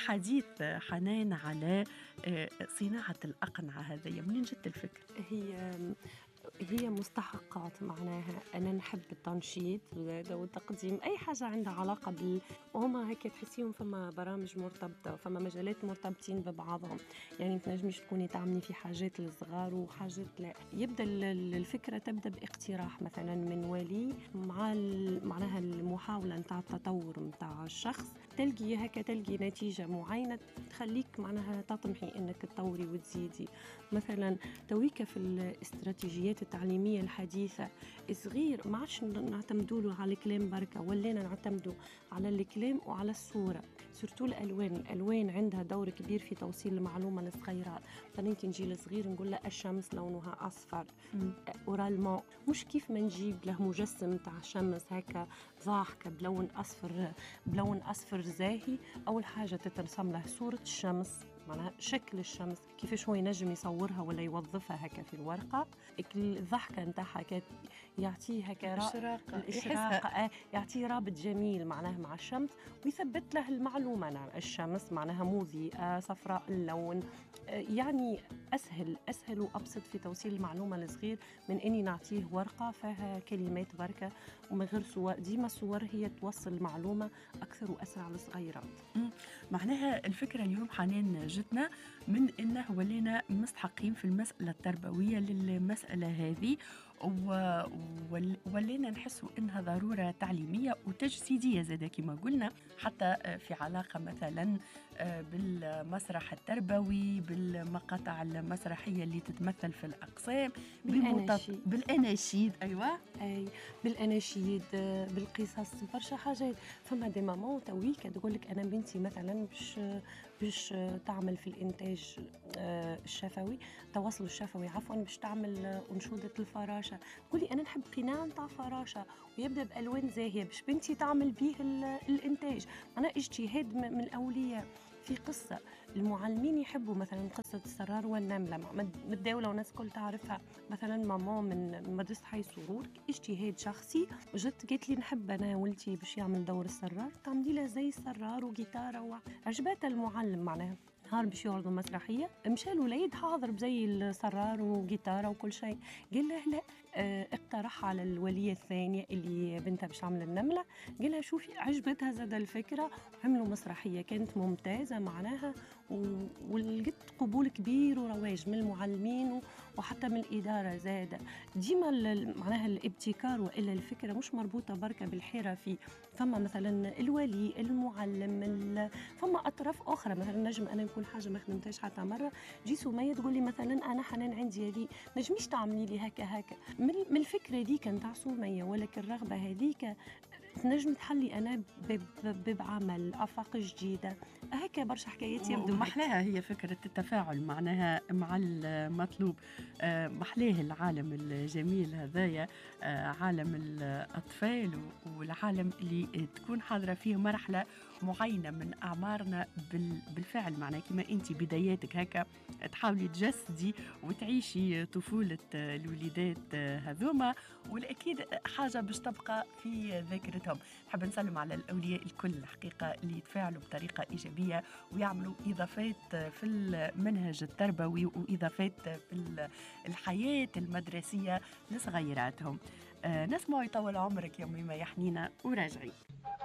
الحديث حنان على صناعة الأقنعة هذه، منين جت الفكرة؟ هي مستحقات، معناها أنا نحب التنشيط والتقديم، أي حاجة عندها علاقة وهما هيك تحسيهم فما برامج مرتبطة، فما مجالات مرتبطين ببعضهم. يعني تنجميش تكوني تعملي في حاجات الصغار وحاجات لا. يبدأ الفكرة تبدأ باقتراح مثلا من ولي مع معناها المحاولة نتاع التطور نتاع الشخص، تلقي نتيجة معينة تخليك معناها تطمحي إنك تطوري وتزيدي. مثلا تويك في الاستراتيجيات التعليمية الحديثة صغير ما عادش نعتمدوا على الكلام بركة، ولينا نعتمدوا على الكلام وعلى الصورة. سورتو الألوان عندها دور كبير في توصيل المعلومة للصغيرات. مثلا انت نجي لصغير نقول له الشمس لونها أصفر، أورالمون مش كيف ما نجيب له مجسم تاع شمس هكا ضاحكة بلون أصفر زاهي. أول حاجة تترسم له صورة الشمس، معناها شكل الشمس كيفاش هو ينجم يصورها ولا يوظفها هكا في الورقة. الضحكة نتاعها يعطيه هكا الإشراقة يعطيه رابط جميل معناها مع الشمس، ويثبت له المعلومة. نعم الشمس معناها مضيئة صفراء اللون، يعني أسهل وأبسط في توصيل المعلومة للصغير من إني نعطيه ورقة فيها كلمات بركة ومن غير صور. ديما الصور هي توصل المعلومة أكثر وأسرع للصغيرات. معناها الفكرة اليوم حنان جتنا من إنه ولينا مستحقين في المسألة التربوية للمسألة هذه، ولينا نحسوا إنها ضرورة تعليمية وتجسيدية زادة كما قلنا، حتى في علاقة مثلا بالمسرح التربوي، بالمقاطع المسرحية اللي تتمثل في الأقسام، بالأناشيد. أيوة بالأناشيد، بالقصص، برشا حاجات. فما دي ماما تويك تقولك أنا بنتي مثلا باش تعمل في الإنتاج الشفوي، التواصل الشفوي عفوا، باش تعمل أنشودة الفراشة. قولي أنا نحب قناع نتاع فراشة ويبدأ بألوان زاهية باش بنتي تعمل به الإنتاج. أنا اجتهاد من الأولياء. في قصة المعلمين يحبوا مثلا قصة السرار والنملة متداولة والناس كل تعرفها. مثلا ماما من مدرسة حي سرور، اجتهاد شخصي، جت قالت لي نحب أنا ولتي باش يعمل دور السرار، تعملي له زي السرار وجيتارة وعجبتها المعلم. معناها نهار باش يعرضوا مسرحية مشى الوليد حاضر بزي السرار وجيتارة وكل شيء. قال له لا، اقترح على الولية الثانية اللي بنتها باش تعمل النملة، قال لها شوفي عجبتها زاد الفكرة، وعملوا مسرحية كانت ممتازة معناها، ولقيت قبول كبير ورواج من المعلمين وحتى من الإدارة زادة. ديما معناها الابتكار وإلا الفكرة مش مربوطة بركة بالحرفي. فما مثلا الولي المعلم، فما أطراف أخرى. مثلا نجم أنا يكون حاجة ما خدمتهاش حتى مرة، جي سمية تقول لي مثلا أنا حنان عندي هذه نجميش تعملي لي هكا من الفكرة ديك نتاع سمية، ولكن الرغبة هذيك نجم تحلي أنا بعمل آفاق جديدة هكا. برشا حكايات يبدو محلاها هي فكرة التفاعل معناها مع المطلوب. محلاه العالم الجميل هذايا، عالم الأطفال والعالم اللي تكون حاضرة فيه مرحلة معينة من أعمارنا بالفعل. معناها كما أنت بداياتك هكا تحاولي تجسدي وتعيشي طفولة الوليدات هذوما، والأكيد حاجة باش تبقى في ذاكرتهم. نحب نسلم على الأولياء الكل الحقيقة اللي يتفاعلوا بطريقة إيجابية ويعملوا إضافات في المنهج التربوي وإضافات في الحياة المدرسية لصغيراتهم. نسمع يطول عمرك يا ميمة يحنينا وراجعين.